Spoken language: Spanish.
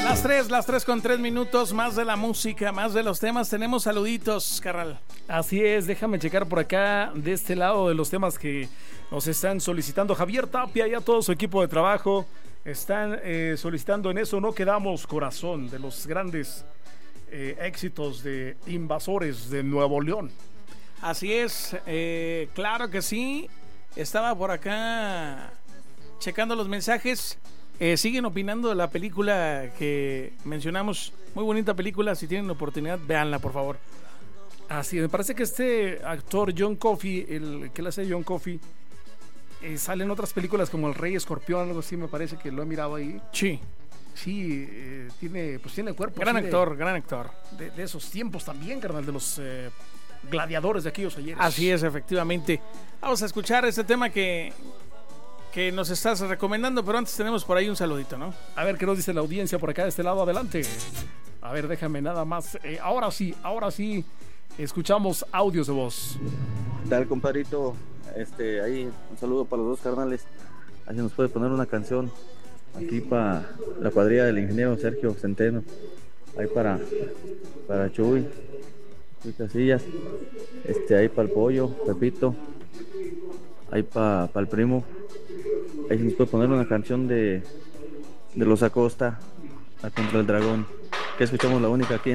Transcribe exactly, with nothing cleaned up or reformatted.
Las tres, las tres con tres minutos, más de la música, más de los temas. Tenemos saluditos, carnal. Así es, déjame checar por acá, de este lado de los temas que nos están solicitando. Javier Tapia y a todo su equipo de trabajo están eh, solicitando En Eso No Quedamos Corazón, de los grandes eh, éxitos de Invasores de Nuevo León. Así es, eh, claro que sí. Estaba por acá checando los mensajes. Eh, siguen opinando de la película que mencionamos. Muy bonita película, si tienen la oportunidad, véanla, por favor. Así, me parece que este actor John Coffey, el que le hace John Coffey, eh, sale en otras películas como El Rey Escorpión, algo así, me parece que lo he mirado ahí. Sí. Sí, eh, tiene, pues tiene cuerpo. Gran actor, de, gran actor. De, de esos tiempos también, carnal, de los eh, gladiadores de aquellos ayeres. Así es, efectivamente. Vamos a escuchar este tema que... que nos estás recomendando, pero antes tenemos por ahí un saludito, ¿no? A ver qué nos dice la audiencia por acá de este lado, adelante. A ver, déjame nada más. Eh, ahora sí, ahora sí, escuchamos audios de voz. Dale, compadrito, este, ahí un saludo para los dos carnales. Ahí nos puede poner una canción aquí para la cuadrilla del ingeniero Sergio Centeno. Ahí para, para Chuy, Chuy Casillas, este, ahí para el pollo, Pepito, ahí para pa el primo. Ahí se nos puede poner una canción de, de Los Acosta, a Contra el Dragón, que escuchamos la única aquí en